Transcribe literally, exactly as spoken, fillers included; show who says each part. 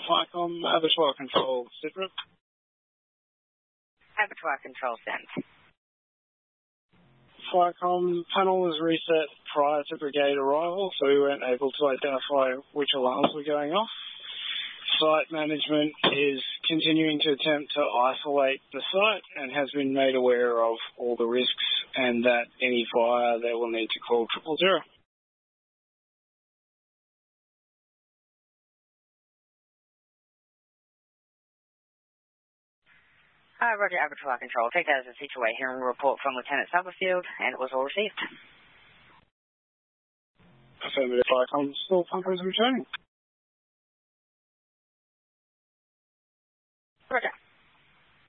Speaker 1: FICOM, Abattoir Control, Sidra.
Speaker 2: Abattoir Control, sent.
Speaker 1: FICOM panel was reset prior to brigade arrival, so we weren't able to identify which alarms were going off. Site management is continuing to attempt to isolate the site and has been made aware of all the risks and that any fire they will need to call triple zero.
Speaker 2: Uh, Roger, Abattoir Control. Take that as a situation hearing report from Lieutenant Summerfield, and it was all received.
Speaker 1: Affirmative, FICOM. Still pumpers returning.
Speaker 2: Roger.